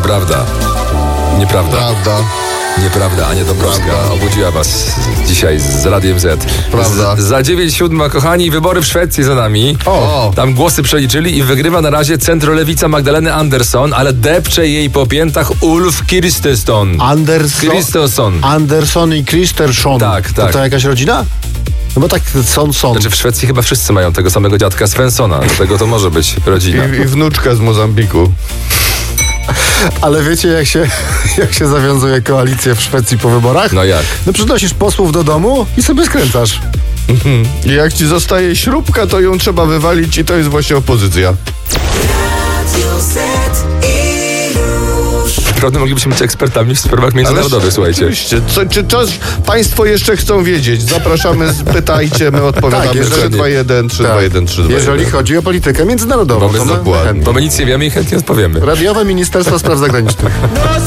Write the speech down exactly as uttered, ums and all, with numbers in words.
Nieprawda. Nieprawda. Prawda. Nieprawda, Ania Dąbrowska Prawda. obudziła was dzisiaj z Radiem Z. Prawda. Z, za dziewięć siódma, kochani, wybory w Szwecji za nami. O. Tam głosy przeliczyli i wygrywa na razie centrolewica Magdaleny Andersson, ale depcze jej po piętach Ulf Kristersson. Anderson. Kristersson. Anderson i Kristersson. Tak, tak. To, to jakaś rodzina? No bo tak son, son. Znaczy w Szwecji chyba wszyscy mają tego samego dziadka Svenssona, dlatego to może być rodzina. I, I wnuczka z Mozambiku. Ale wiecie, jak się, jak się zawiązuje koalicja w Szwecji po wyborach? No jak? No przynosisz posłów do domu i sobie skręcasz. I jak ci zostaje śrubka, to ją trzeba wywalić i to jest właśnie opozycja. Naprawdę moglibyśmy być ekspertami w sprawach międzynarodowych, Ale, słuchajcie. Oczywiście. Co, czy coś państwo jeszcze chcą wiedzieć? Zapraszamy, pytajcie, my odpowiadamy. Tak, jeżeli- trzy dwa jeden, trzy dwa jeden, trzy dwa jeden. Jeżeli chodzi o politykę międzynarodową, Bo my to my dokładnie. chętnie. Bo my nic nie wiemy i chętnie odpowiemy. Radiowe Ministerstwo Spraw Zagranicznych.